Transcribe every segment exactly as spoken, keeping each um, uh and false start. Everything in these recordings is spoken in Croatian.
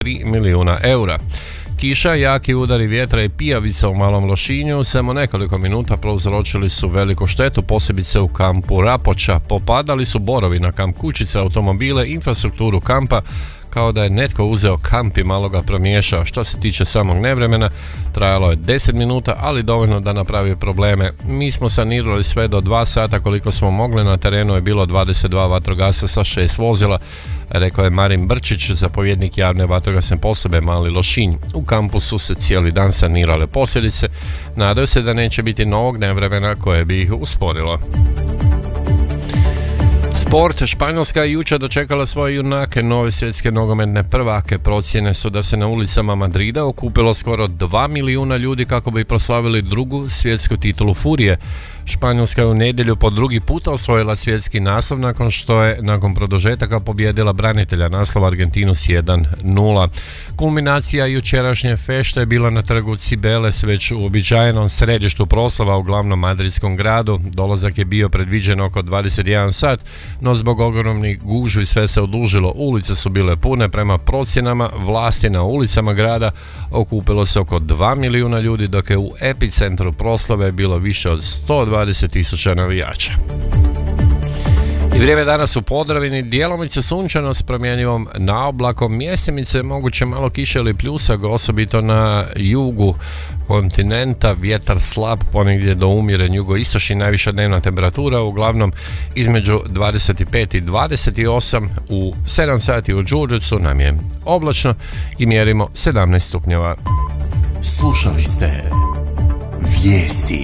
tri milijuna eura. Kiša, jaki udari vjetra i pijavica u Malom Lošinju samo nekoliko minuta prouzročili su veliku štetu, posebice u kampu Rapoča. Popadali su borovi na kamp kućice, automobile, infrastrukturu kampa, kao da je netko uzeo kamp i malo ga promiješao. Što se tiče samog nevremena, trajalo je deset minuta, ali dovoljno da napravi probleme. Mi smo sanirali sve do dva sata koliko smo mogli, na terenu je bilo dvadeset dva vatrogasaca sa šest vozila, rekao je Marin Brčić, zapovjednik javne vatrogasne postrojbe Mali Lošinj. U kampu su se cijeli dan sanirale posljedice, nadaju se da neće biti novog nevremena koje bi ih usporilo. Sport. Španjolska je jučer dočekala svoje junake, nove svjetske nogometne prvake. Procjene su da se na ulicama Madrida okupilo skoro dva milijuna ljudi kako bi proslavili drugu svjetsku titulu Furije. Španjolska je u nedjelju po drugi puta osvojila svjetski naslov nakon što je nakon produžetaka pobijedila branitelja naslova Argentinu s jedan nula. Kulminacija jučerašnje fešte je bila na trgu Cibeles, već u uobičajenom središtu proslava u glavnom madridskom gradu. Dolazak je bio predviđen oko dvadeset jedan sat, no zbog ogromnih gužvi sve se odužilo. Ulice su bile pune, prema procjenama vlasti na ulicama grada okupilo se oko dva milijuna ljudi, dok je u epicentru proslave bilo više od sto dvadeset tisuća navijača. I vrijeme danas u Podravini, djelomice sunčano s promjenjivom naoblakom, mjestimice moguće malo kiše ili pljusak, osobito na jugu kontinenta, vjetar slab, ponegdje do umjeren jugoistočni, najviša dnevna temperatura uglavnom između dvadeset pet i dvadeset osam, u sedam sati u Đurđevcu nam je oblačno i mjerimo sedamnaest stupnjeva. Slušali ste vijesti.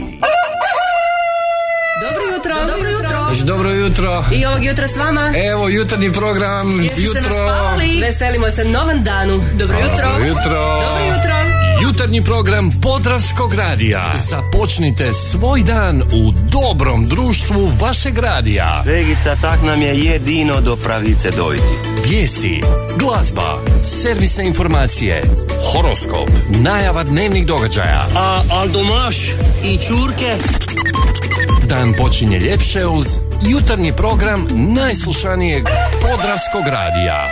Dobro jutro. Dobro jutro. Dobro jutro. I ovog jutra s vama. Evo jutarnji program. Jeste jutro. se naspavali? Veselimo se novom danu. Dobro jutro. Dobro jutro. Dobro jutro. Jutarnji program Podravskog radija. Započnite svoj dan u dobrom društvu vašeg radija. Regica, tak nam je jedino do pravice dojti. Vijesti, glazba, servisne informacije, horoskop, najava dnevnih događaja. A Aldomaš i Čurke. Dan počinje ljepše uz jutarnji program najslušanijeg Podravskog radija.